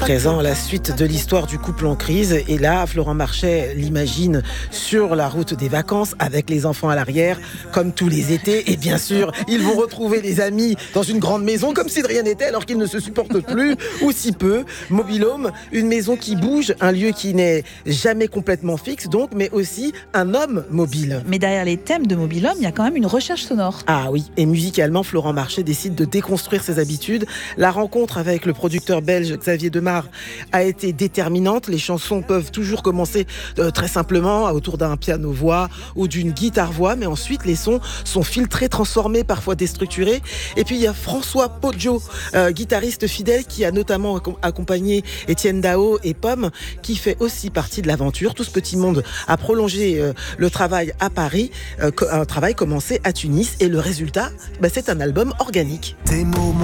présent, la suite de l'histoire du couple en crise. Et là, Florent Marchais l'imagine sur la route des vacances avec les enfants à l'arrière, comme tous les étés. Et bien sûr, ils vont retrouver les amis dans une grande maison, comme si de rien n'était, alors qu'ils ne se supportent plus, ou si peu. Mobile Home, une maison qui bouge, un lieu qui n'est jamais complètement fixe, donc, mais aussi un homme mobile. Mais derrière les thèmes de Mobile Home, il y a quand même une recherche sonore. Ah oui, et musicalement, Florent Marchais décide de déconstruire ses habitudes. La rencontre avec le producteur belge Xavier Demare a été déterminante. Les chansons peuvent toujours commencer très simplement autour d'un piano-voix ou d'une guitare-voix, mais ensuite les sons sont filtrés, transformés, parfois déstructurés. Et puis il y a François Podjo, guitariste fidèle qui a notamment accompagné Étienne Dao et Pomme, qui fait aussi partie de l'aventure. Tout ce petit monde a prolongé le travail à Paris, un travail commencé à Tunis, et le résultat, c'est un album organique.